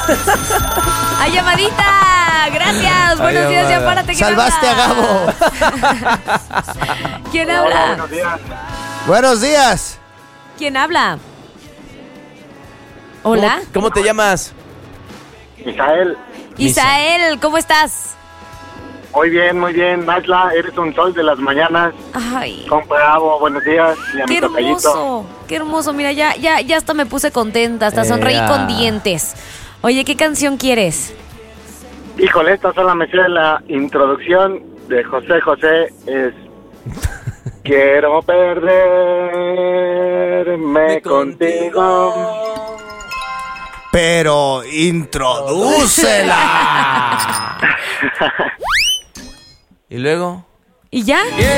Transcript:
¡Ay, llamadita! Gracias. Buenos días, ya párate. Salvaste a Gabo. ¿Quién habla? Buenos días. Buenos días. ¿Quién habla? Hola. ¿Cómo te llamas? Misael. Isael, ¿cómo estás? Muy bien, muy bien. Magla, eres un sol de las mañanas. Ay, Compa Gabo, buenos días. Y a qué mi tocallito. hermoso. Qué hermoso. Mira, ya hasta me puse contenta, hasta sonreí con dientes. Oye, ¿qué canción quieres? Híjole, esta sola me sé la introducción de José José. Es... Quiero perderme contigo. Pero introdúcela. ¿Y luego? ¿Y ya?